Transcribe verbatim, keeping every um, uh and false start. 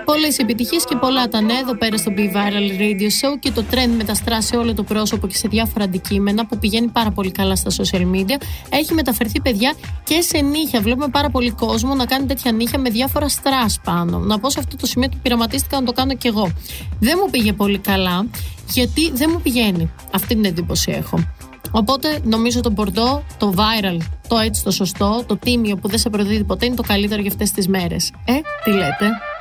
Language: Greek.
Πολλές επιτυχίες και πολλά τα νέα εδώ πέρα στο Be Viral Radio Show και το trend μεταστρά σε όλο το πρόσωπο και σε διάφορα αντικείμενα που πηγαίνει πάρα πολύ καλά στα social media. Έχει μεταφερθεί, παιδιά, και σε νύχια. Βλέπουμε πάρα πολύ κόσμο να κάνει τέτοια νύχια με διάφορα στρας πάνω. Να πω σε αυτό το σημείο ότι πειραματίστηκα να το κάνω κι εγώ. Δεν μου πήγε πολύ καλά, γιατί δεν μου πηγαίνει. Αυτή την εντύπωση έχω. Οπότε νομίζω το μπορντό, το viral, το έτσι το σωστό, το τίμιο που δεν σε προδίδει ποτέ είναι το καλύτερο για αυτές τις μέρες. Ε, τι λέτε?